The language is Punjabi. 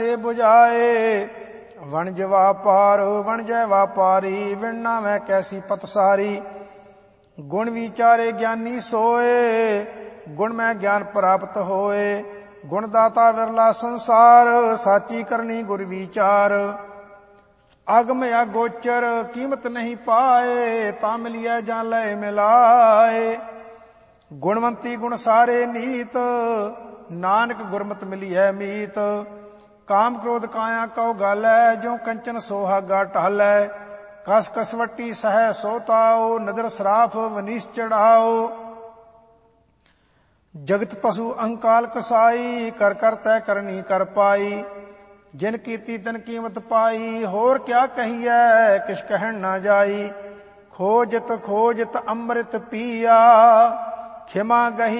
ਬੁਝਾਏ। ਵਣਜ ਵਾਪਾਰ ਵਣਜੈ ਵਾਪਾਰੀ, ਵਿਣ ਨਾਵੈ ਕੈਸੀ ਪਤਸਾਰੀ। ਗੁਣ ਵਿਚਾਰੇ ਗਿਆਨੀ ਸੋਏ, ਗੁਣ ਮੈਂ ਗਿਆਨ ਪ੍ਰਾਪਤ ਹੋਏ। ਗੁਣ ਦਾਤਾ ਵਿਰਲਾ ਸੰਸਾਰ, ਸਾਚੀ ਕਰਨੀ ਗੁਰ ਵਿਚਾਰ। ਅਗਮ ਅਗੋਚਰ ਕੀਮਤ ਨਹੀਂ ਪਾਏ, ਤਾਂ ਮਿਲਿਐ ਜਾਂ ਲੈ ਮਿਲਾਏ। ਗੁਣਵੰਤੀ ਗੁਣ ਸਾਰੇ ਨੀਤ, ਨਾਨਕ ਗੁਰਮਤਿ ਮਿਲਿਐ ਮੀਤ। ਕਾਮ ਕ੍ਰੋਧ ਕਾਇਆ ਕਉ ਗਾਲੈ, ਜੋ ਕੰਚਨ ਸੋਹਾਗਾ ਢਾਲੈ। ਕਸ ਕਸਵੱਟੀ ਸਹਿ ਸੋ ਤਾਉ, ਨਦਰ ਸਰਾਫ ਵਨੀਸ ਚੜਾਓ। ਜਗਤ ਪਸ਼ੂ ਅਹੰਕਾਲ ਕਸਾਈ, ਕਰ ਕਰ ਤੈ ਕਰਨੀ ਕਰ ਪਾਈ। ਜਿਨ ਕੀਤੀ ਤਿਨ ਕੀਮਤ ਪਾਈ, ਹੋਰ ਕਿਆ ਕਹੀਐ ਕਿਛ ਕਹਿਣ ਨਾ ਜਾਈ। ਖੋਜਤ ਖੋਜਤ ਅੰਮ੍ਰਿਤ ਪੀਆ, ਖਿਮਾ ਗਹੀ